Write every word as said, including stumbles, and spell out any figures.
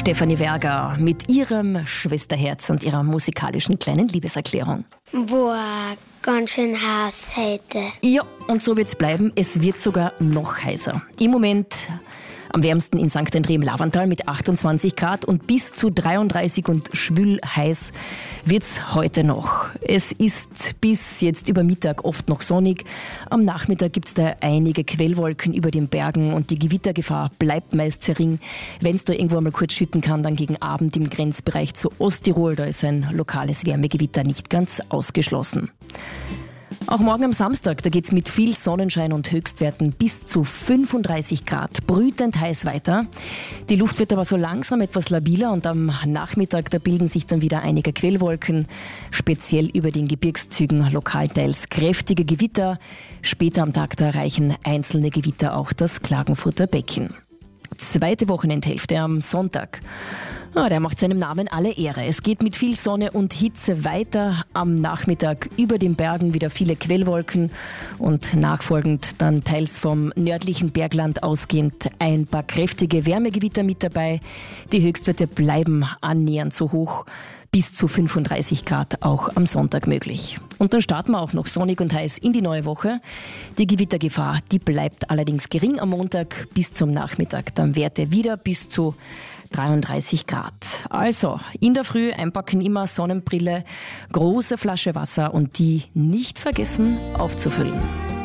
Stefanie Werger mit ihrem Schwesterherz und ihrer musikalischen kleinen Liebeserklärung. Boah, ganz schön heiß heute. Ja, und so wird's bleiben. Es wird sogar noch heißer. Im Moment am wärmsten in Sankt André im Lavantal mit achtundzwanzig Grad und bis zu dreiunddreißig und schwül heiß wird's heute noch. Es ist bis jetzt über Mittag oft noch sonnig. Am Nachmittag gibt's da einige Quellwolken über den Bergen und die Gewittergefahr bleibt meist gering. Wenn's da irgendwo mal kurz schütten kann, dann gegen Abend im Grenzbereich zu Osttirol. Da ist ein lokales Wärmegewitter nicht ganz ausgeschlossen. Auch morgen am Samstag, da geht's mit viel Sonnenschein und Höchstwerten bis zu fünfunddreißig Grad brütend heiß weiter. Die Luft wird aber so langsam etwas labiler und am Nachmittag, da bilden sich dann wieder einige Quellwolken, speziell über den Gebirgszügen lokal teils kräftige Gewitter. Später am Tag, da erreichen einzelne Gewitter auch das Klagenfurter Becken. Zweite Wochenendhälfte am Sonntag. Ah, der macht seinem Namen alle Ehre. Es geht mit viel Sonne und Hitze weiter. Am Nachmittag über den Bergen wieder viele Quellwolken und nachfolgend dann teils vom nördlichen Bergland ausgehend ein paar kräftige Wärmegewitter mit dabei. Die Höchstwerte bleiben annähernd so hoch. Bis zu fünfunddreißig Grad auch am Sonntag möglich. Und dann starten wir auch noch sonnig und heiß in die neue Woche. Die Gewittergefahr, die bleibt allerdings gering am Montag bis zum Nachmittag. Dann Werte wieder bis zu dreiunddreißig Grad. Also, in der Früh einpacken immer Sonnenbrille, große Flasche Wasser und die nicht vergessen aufzufüllen.